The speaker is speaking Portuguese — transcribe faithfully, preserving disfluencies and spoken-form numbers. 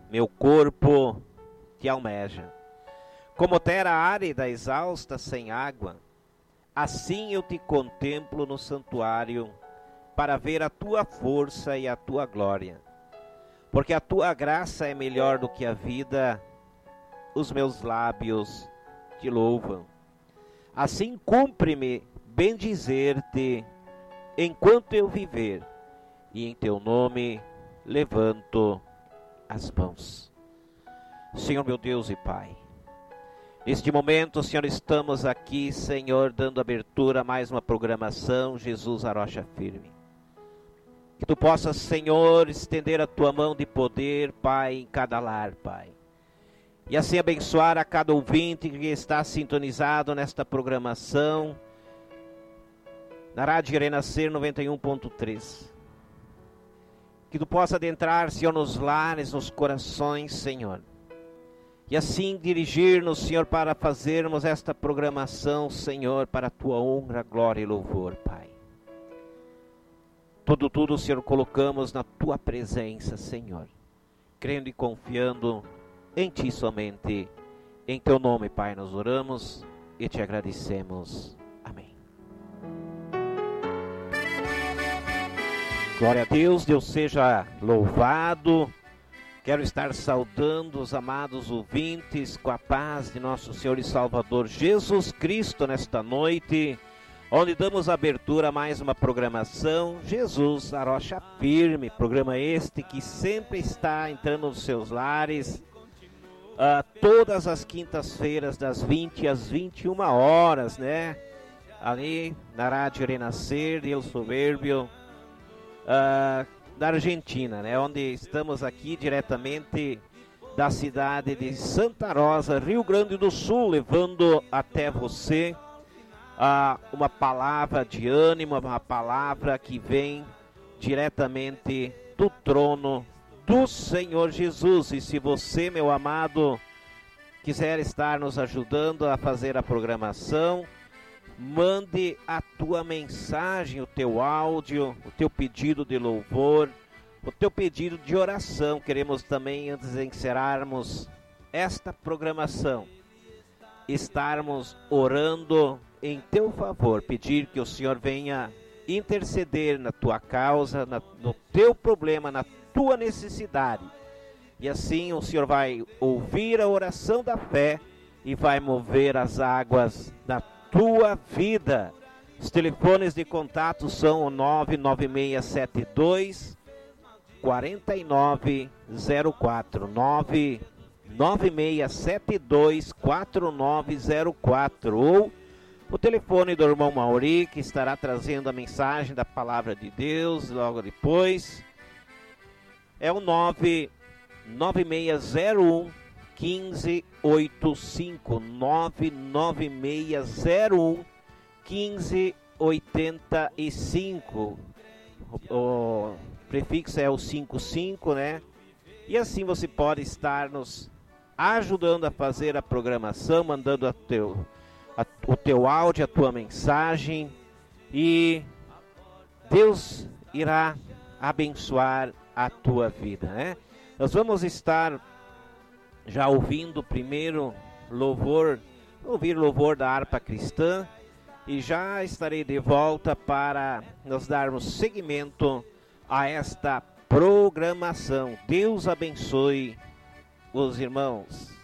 meu corpo te almeja. Como terra árida, exausta, sem água, assim eu te contemplo no santuário, para ver a tua força e a tua glória. Porque a tua graça é melhor do que a vida, os meus lábios te louvam. Assim cumpre-me bendizer-te enquanto eu viver, e em teu nome levanto as mãos. Senhor meu Deus e Pai, neste momento, Senhor, estamos aqui, Senhor, dando abertura a mais uma programação, Jesus a Rocha Firme. Que Tu possas, Senhor, estender a Tua mão de poder, Pai, em cada lar, Pai. E assim abençoar a cada ouvinte que está sintonizado nesta programação, na Rádio Renascer noventa e um ponto três. Que Tu possa adentrar, Senhor, nos lares, nos corações, Senhor. E assim dirigir-nos, Senhor, para fazermos esta programação, Senhor, para a Tua honra, glória e louvor, Pai. Tudo, tudo, Senhor, colocamos na Tua presença, Senhor. Crendo e confiando em Ti somente. Em Teu nome, Pai, nós oramos e Te agradecemos. Amém. Glória a Deus, Deus seja louvado. Quero estar saudando os amados ouvintes com a paz de nosso Senhor e Salvador Jesus Cristo nesta noite, onde damos abertura a mais uma programação, Jesus a Rocha Firme, programa este que sempre está entrando nos seus lares, uh, todas as quintas-feiras, das vinte às vinte e uma horas, né? Ali na Rádio Renascer, Deus Soberbio, uh, da Argentina, né? Onde estamos aqui diretamente da cidade de Santa Rosa, Rio Grande do Sul, levando até você Uh, uma palavra de ânimo, uma palavra que vem diretamente do trono do Senhor Jesus. E se você, meu amado, quiser estar nos ajudando a fazer a programação, mande a tua mensagem, o teu áudio, o teu pedido de louvor, o teu pedido de oração. Queremos também, antes de encerrarmos esta programação, estarmos orando em teu favor, pedir que o Senhor venha interceder na tua causa, na, no teu problema, na tua necessidade. E assim o Senhor vai ouvir a oração da fé e vai mover as águas da tua vida. Os telefones de contato são o nove nove seis sete dois quatro nove zero quatro, nove nove seis sete dois quatro nove zero quatro, ou o telefone do irmão Mauri, que estará trazendo a mensagem da palavra de Deus logo depois, é o nove nove seis zero um um cinco oito cinco, nove nove seis zero um um cinco oito cinco. O, o prefixo é o cinquenta e cinco, né? E assim você pode estar nos ajudando a fazer a programação, mandando a teu, a, o teu áudio, a tua mensagem, e Deus irá abençoar a tua vida, né? Nós vamos estar já ouvindo primeiro louvor, ouvir louvor da harpa cristã, e já estarei de volta para nós darmos seguimento a esta programação. Deus abençoe os irmãos.